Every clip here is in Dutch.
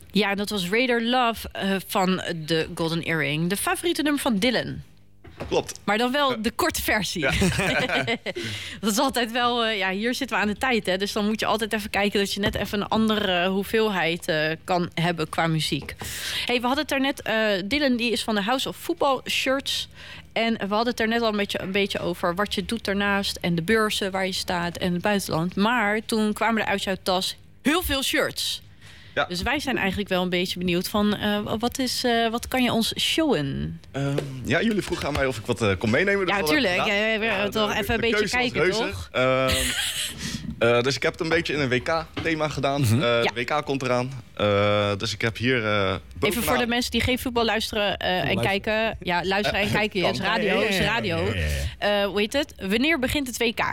Ja, dat was Raider Love van de Golden Earring. De favoriete nummer van Dylan. Klopt. Maar dan wel de korte versie. Ja. Dat is altijd wel... hier zitten we aan de tijd, hè. Dus dan moet je altijd even kijken... dat je net even een andere hoeveelheid kan hebben qua muziek. We hadden het er net... Dylan die is van de House of Football Shirts. En we hadden het er net al een beetje over... wat je doet daarnaast en de beurzen waar je staat... en het buitenland. Maar toen kwamen er uit jouw tas heel veel shirts... Ja. Dus wij zijn eigenlijk wel een beetje benieuwd van... wat kan je ons showen? Jullie vroegen aan mij of ik wat kon meenemen. Ja, natuurlijk. Toch even een beetje kijken, toch? Dus ik heb het een beetje in een WK-thema gedaan. WK komt eraan. Dus ik heb hier... even voor de mensen die geen voetbal luisteren en kijken. Ja, luisteren en kijken. Het is radio. Het is radio. Hoe heet het? Wanneer begint het WK?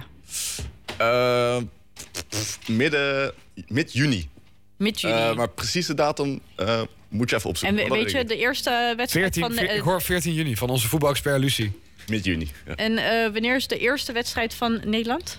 Mid-juni. Mid-juni. Maar precies de datum moet je even opzoeken. En weet je, de eerste wedstrijd ik hoor 14 juni van onze voetbalexpert Lucie. Mid-juni. Ja. En wanneer is de eerste wedstrijd van Nederland?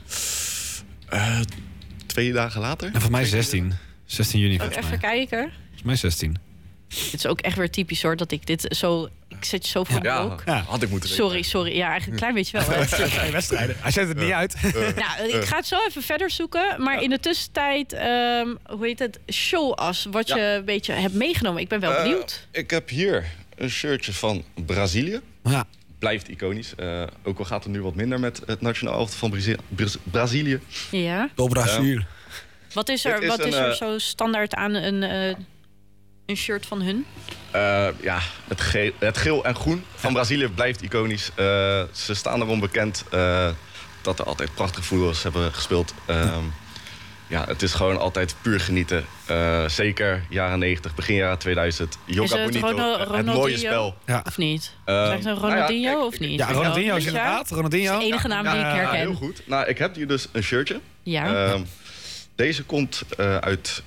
2 dagen later. En voor mij 16. 16 juni. Even kijken. Volgens mij 16. Het is ook echt weer typisch hoor, dat ik dit zo... Ik zet je zo voor de boek. Ja, had ik moeten weten. Sorry. Ja, eigenlijk een klein beetje wel. Geen wedstrijden. Hij zet het niet uit. Ik ga het zo even verder zoeken. Maar in de tussentijd, show-as. Wat je een beetje hebt meegenomen. Ik ben wel benieuwd. Ik heb hier een shirtje van Brazilië. Ja. Blijft iconisch. Ook al gaat het nu wat minder met het nationaal elftal van Brazilië. Ja. Door Brazil. Wat is er zo standaard aan een shirt van hun? Het geel en groen van Brazilië blijft iconisch. Ze staan erom bekend dat er altijd prachtige voetballers hebben gespeeld. Het is gewoon altijd puur genieten. Zeker jaren 90, begin jaren 2000. Yoga Bonito, het mooie spel. Ja. Of niet? Is het een Ronaldinho of niet? Ja, Ronaldinho is inderdaad. Ronaldinho. Dat is de enige naam die ik herken. Heel goed. Nou, ik heb hier dus een shirtje. Ja. Deze komt uit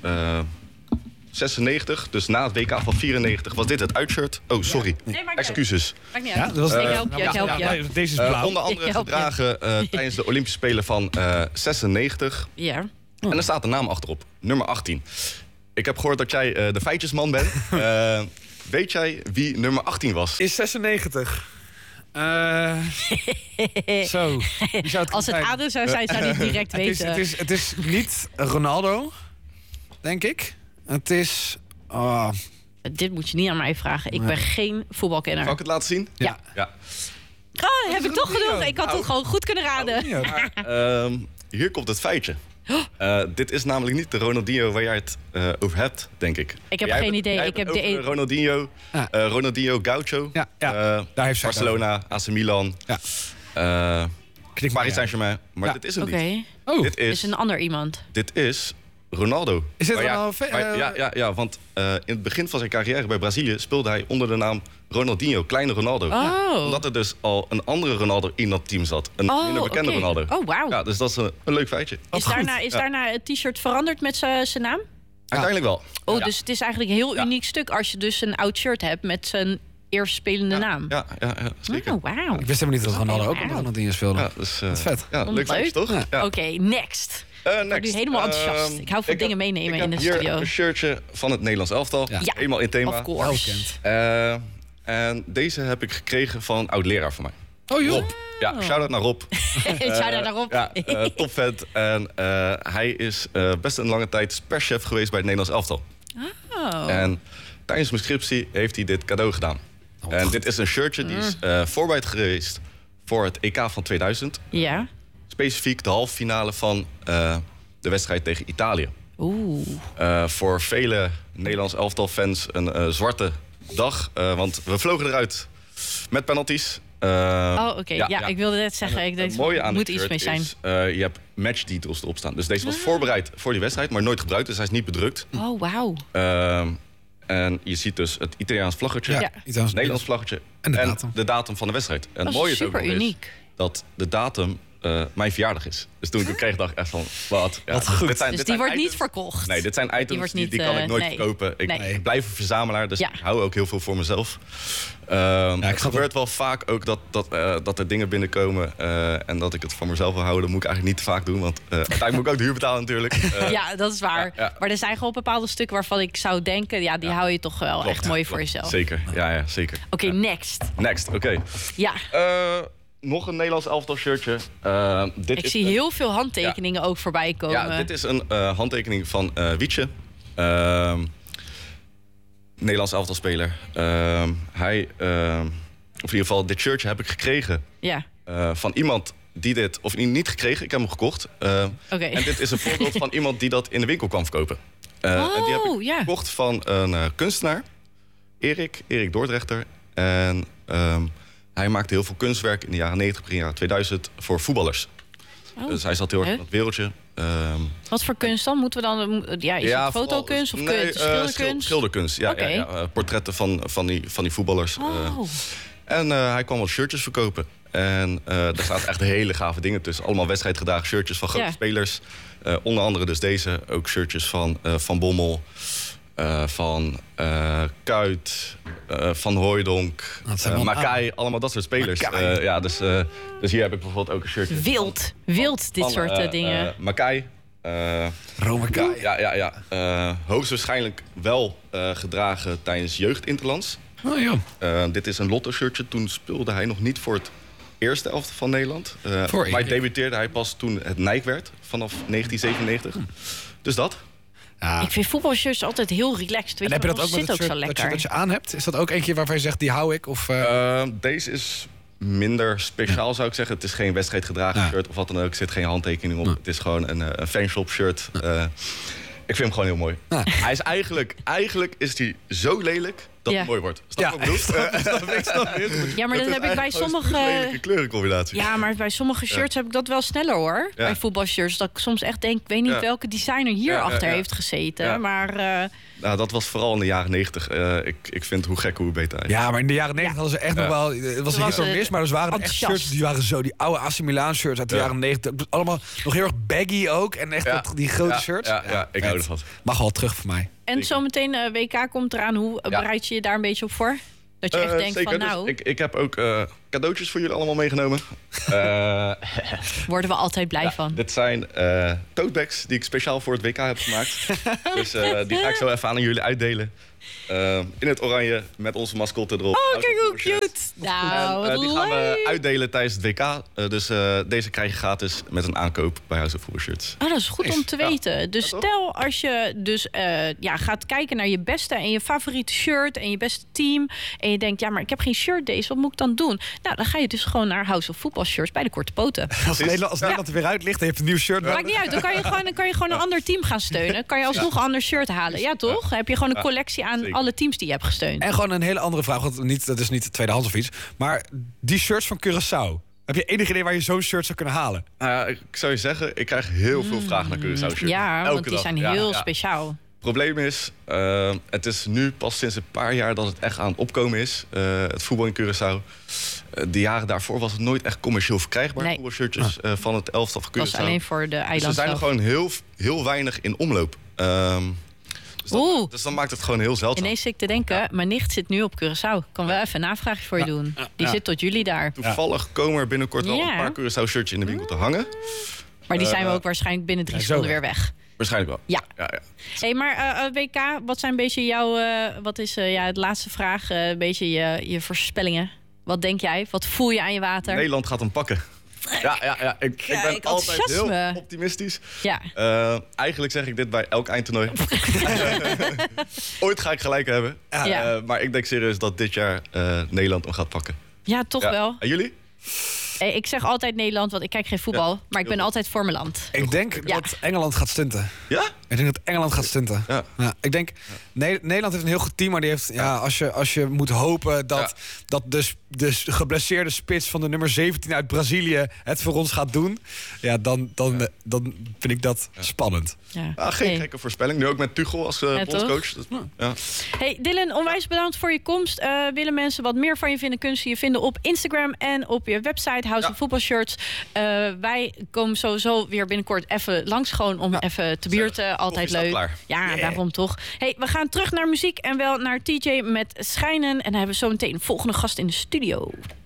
96, dus na het WK van 94 was dit het uitshirt. Oh, sorry. Nee, excuses. Maakt niet uit. Ik help je. Deze is blauw. Onder andere gedragen tijdens de Olympische Spelen van 96. Ja. En er staat de naam achterop, nummer 18. Ik heb gehoord dat jij de feitjesman bent. Weet jij wie nummer 18 was? Is 96. Zo. Als het Adem zou zijn, zou hij het direct weten. Het is niet Ronaldo, denk ik. Het is... Dit moet je niet aan mij vragen. Ik ben geen voetbalkenner. Zal ik het laten zien? Ja. Oh, heb ik toch genoeg? Ik had het gewoon goed kunnen raden. Hier komt het feitje. Dit is namelijk niet de Ronaldinho waar jij het over hebt, denk ik. Ik heb geen idee. Ik heb Ronaldinho, Ronaldinho Gaucho. Daar heeft Barcelona, AC Milan. Paris Saint-Germain. Maar dit is hem niet. Dit is een ander iemand. Dit is Ronaldo. Is dit Ronaldo? Want in het begin van zijn carrière bij Brazilië speelde hij onder de naam Ronaldinho, kleine Ronaldo. Omdat er dus al een andere Ronaldo in dat team zat. Een minder bekende Ronaldo. Oh, wauw. Ja, dus dat is een leuk feitje. Is daarna het t-shirt veranderd met zijn naam? Uiteindelijk wel. Dus het is eigenlijk een heel uniek stuk als je dus een oud shirt hebt met zijn eerst spelende naam. Ja, zeker. Oh, wauw. Ik wist helemaal niet dat Ronaldo ook onder Ronaldinho speelde. Ja, dus, dat is vet. Ja, leuk feitje, toch? Ja. Oké, next. Ik word nu helemaal enthousiast. Ik hou van dingen meenemen in de studio. Ik heb hier een shirtje van het Nederlands elftal. Ja. Eenmaal in thema. Of course. En deze heb ik gekregen van een oud-leraar van mij. Oh joh. Rob. Ja, shout-out naar Rob. Shout-out naar Rob. Topvet. En hij is best een lange tijd perschef geweest bij het Nederlands elftal. En tijdens mijn scriptie heeft hij dit cadeau gedaan. En dit is een shirtje die is voorbereid geweest voor het EK van 2000. Ja. Specifiek de halve finale van de wedstrijd tegen Italië. Voor vele Nederlands elftal-fans een zwarte dag. Want we vlogen eruit met penalties. Oké. Ja, ik wilde net zeggen. Ik denk, mooie moet iets mee zijn. Is, je hebt matchdetails erop staan. Dus deze was voorbereid voor die wedstrijd, maar nooit gebruikt. Dus hij is niet bedrukt. Oh, wauw. En je ziet dus het Italiaans vlaggetje, het Nederlands vlaggetje en de datum van de wedstrijd. En het mooie is ook super uniek dat de datum mijn verjaardag is. Dus toen ik hem kreeg, dacht ik echt van, wat? Ja, Wat goed. Dus die wordt niet verkocht? Nee, dit zijn items wordt die niet, kan ik nooit nee. verkopen. Ik Nee. blijf een verzamelaar, dus ik hou ook heel veel voor mezelf. Het gebeurt wel vaak ook dat er dingen binnenkomen en dat ik het voor mezelf wil houden. Dat moet ik eigenlijk niet te vaak doen, want uiteindelijk moet ik ook de huur betalen natuurlijk. Ja, dat is waar. Ja. Maar er zijn gewoon bepaalde stukken waarvan ik zou denken... ja, die hou je toch wel echt mooi voor jezelf. Zeker, ja, zeker. Oké, next. Next, oké. Ja, Nog een Nederlands elftal shirtje. ik zie heel veel handtekeningen ook voorbij komen. Ja, dit is een handtekening van Wietse. Nederlands elftal speler. Hij, of in ieder geval, dit shirtje heb ik gekregen Ja, van iemand die dit, of niet gekregen, ik heb hem gekocht. oké. En dit is een voorbeeld van iemand die dat in de winkel kwam verkopen. En die heb ik gekocht van een kunstenaar, Erik Dordrechter. En hij maakte heel veel kunstwerk in de jaren 90, begin jaren 2000 voor voetballers. Oh. Dus hij zat heel erg in dat wereldje. Wat voor kunst dan? Moeten we dan... Ja, is het fotokunst of schilderkunst? Schilderkunst, ja. Oké. Ja. Portretten van die voetballers. Oh. En hij kwam wat shirtjes verkopen. En daar staan echt hele gave dingen tussen. Allemaal wedstrijdgedragen shirtjes van grote spelers. Onder andere dus deze. Ook shirtjes van Bommel. Van Kuyt. Van Hooijdonk. Makai. Allemaal dat soort spelers. Dus hier heb ik bijvoorbeeld ook een shirtje. Wild, dit soort dingen. Makai. Romakai. Ja. Hoogstwaarschijnlijk wel gedragen tijdens jeugdinterlands. Oh joh. Dit is een Lotto-shirtje. Toen speelde hij nog niet voor het eerste elftal van Nederland. Maar debuteerde hij pas toen het Nike werd, vanaf 1997. Dus dat. Ja. Ik vind voetbalshirts altijd heel relaxed. Weet En heb je dat ook met zit het ook zo shirt lekker. dat je aan hebt? Is dat ook eentje waarvan je zegt, die hou ik? Of, Deze is minder speciaal, zou ik zeggen. Het is geen wedstrijdgedragen shirt of wat dan ook. Er zit geen handtekening op. Het is gewoon een fanshop shirt. Ik vind hem gewoon heel mooi. Hij is eigenlijk is hij zo lelijk dat het mooi wordt. Snap je wat ik bedoel? Ja, maar dat heb ik bij sommige... lelijke kleurencombinatie. Ja, maar bij sommige shirts heb ik dat wel sneller hoor. Ja. Bij voetbalshirts. Dat ik soms echt denk, ik weet niet welke designer hierachter heeft gezeten. Ja. Maar Nou, dat was vooral in de jaren 90. Ik vind hoe gek hoe beter hij is. Ja, maar in de jaren 90 hadden ze echt nog wel... Het was een hit or miss, maar er waren echt enthousiast. shirts... die waren zo, die oude AC Milan shirts uit de jaren 90. Allemaal nog heel erg baggy ook. En echt die grote shirts. Ja, ik hou ervan. Mag wel terug voor mij. en zometeen WK komt eraan. Hoe bereid je je daar een beetje op voor? Dat je echt denkt zeker. van nou, Dus ik heb ook cadeautjes voor jullie allemaal meegenomen. worden we altijd blij van. Dit zijn totebags die ik speciaal voor het WK heb gemaakt. Dus die ga ik zo even aan jullie uitdelen. In het oranje met onze mascotte erop. Oh, kijk hoe cute. Nou, En, wat die gaan we leuk. uitdelen tijdens het WK. Dus deze krijg je gratis met een aankoop bij House of Football Shirts. Oh, dat is goed om te weten. Dus stel als je dus gaat kijken naar je beste en je favoriete shirt en je beste team. En je denkt, ja, maar ik heb geen shirt deze. Wat moet ik dan doen? Nou, dan ga je dus gewoon naar House of Football Shirts bij de Korte Poten. Als Nederland er weer uit ligt en je hebt een nieuw shirt. Maakt niet uit. Dan kan je gewoon een ander team gaan steunen. Kan je alsnog een ander shirt halen. Ja, toch? Dan heb je gewoon een collectie aan zeker. alle teams die je hebt gesteund. En gewoon een hele andere vraag, want dat is niet tweedehands of iets. Maar die shirts van Curaçao. Heb je enig idee waar je zo'n shirt zou kunnen halen? Ik zou je zeggen, ik krijg heel veel vragen naar Curaçao shirts. Ja, Elke want die dag. zijn heel speciaal. Het probleem is, het is nu pas sinds een paar jaar dat het echt aan het opkomen is. Het voetbal in Curaçao. De jaren daarvoor was het nooit echt commercieel verkrijgbaar. Nee. Voetbalshirtjes van het elftal van Curaçao. Dat was alleen voor de Dus eiland er zijn er zelf. gewoon heel weinig in omloop. Dus dan maakt het gewoon heel zeldzaam. Ineens zit ik te denken, mijn nicht zit nu op Curaçao. Kan wel even een navraagje voor je doen. Die zit tot jullie daar. Toevallig komen er binnenkort wel Ja. een paar Curaçao shirtjes in de winkel te hangen. Maar die zijn we ook waarschijnlijk binnen 3 seconden weer weg. Waarschijnlijk wel. Ja. Hey, maar WK, wat zijn een beetje jouw... wat is de laatste vraag? Een beetje je voorspellingen. Wat denk jij? Wat voel je aan je water? Nederland gaat hem pakken. Ja. Ik ben altijd heel optimistisch. Ja. Eigenlijk zeg ik dit bij elk eindtoernooi. Ooit ga ik gelijk hebben. Ja. Maar ik denk serieus dat dit jaar Nederland hem gaat pakken. Ja, toch wel. En jullie? Ik zeg altijd Nederland, want ik kijk geen voetbal. Maar ik ben altijd voor mijn land. Ik denk dat Engeland gaat stunten. Ja? Ik denk dat Engeland gaat stunten. Ja. Ik denk, Nederland heeft een heel goed team, maar die heeft, als je moet hopen dat de de geblesseerde spits van de nummer 17 uit Brazilië het voor ons gaat doen, ja, dan vind ik dat spannend. Ja. Geen gekke voorspelling. Nu ook met Tuchel als bondscoach. Ja. Hey Dylan, onwijs bedankt voor je komst. Willen mensen wat meer van je vinden, kunnen ze je vinden op Instagram en op je website House of Football Shirts. Wij komen sowieso weer binnenkort even langs, gewoon om even te buurten. Altijd leuk. Ja, daarom toch. Hey, we gaan terug naar muziek en wel naar TJ met Schijnen. En dan hebben we zo meteen een volgende gast in de studio.